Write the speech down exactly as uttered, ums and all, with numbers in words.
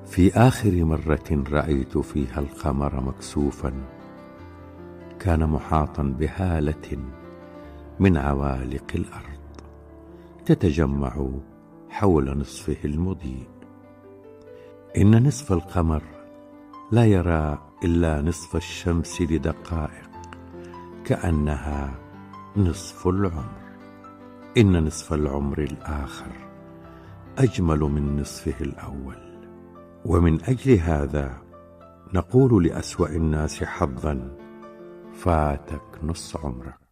في آخر مرة رأيت فيها القمر مكسوفا كان محاطا بهالة من عوالق الأرض تتجمع حول نصفه المضيء. إن نصف القمر لا يرى إلا نصف الشمس لدقائق كأنها نصف العمر. إن نصف العمر الآخر أجمل من نصفه الأول، ومن أجل هذا نقول لأسوأ الناس حظا: فاتك نص عمرك.